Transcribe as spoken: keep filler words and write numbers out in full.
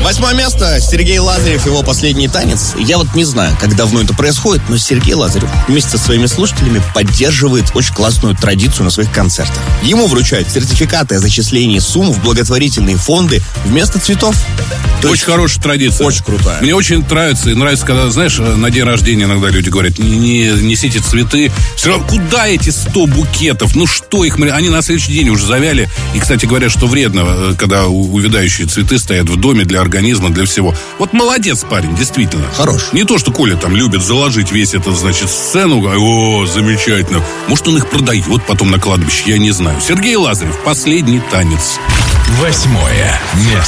Восьмое место. Сергей Лазарев, его «Последний танец». Я вот не знаю, как давно это происходит, но Сергей Лазарев вместе со своими слушателями поддерживает очень классную традицию на своих концертах. Ему вручают сертификаты о зачислении сумм в благотворительные фонды вместо цветов. То очень хорошая традиция. Очень крутая. Мне очень нравится, и нравится, когда, знаешь, на день рождения иногда люди говорят, не, не несите цветы. Все равно, куда эти сто букетов? Ну что их... Они на следующий день уже завяли. И, кстати, говорят, что вредно, когда увядающие цветы стоят в доме для организма, для всего. Вот молодец парень, действительно. Хорош. Не то, что Коля там любит заложить весь этот, значит, сцену. О, замечательно. Может, он их продает потом на кладбище, я не знаю. Сергей Лазарев, «Последний танец». Восьмое место.